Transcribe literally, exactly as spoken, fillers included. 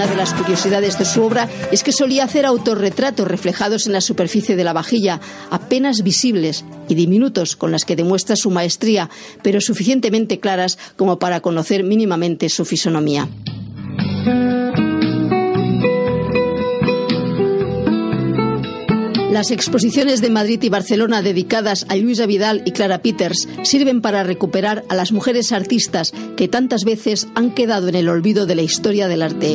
Una de las curiosidades de su obra es que solía hacer autorretratos reflejados en la superficie de la vajilla, apenas visibles y diminutos, con las que demuestra su maestría, pero suficientemente claras como para conocer mínimamente su fisonomía. Las exposiciones de Madrid y Barcelona dedicadas a Lluïsa Vidal y Clara Peters sirven para recuperar a las mujeres artistas que tantas veces han quedado en el olvido de la historia del arte.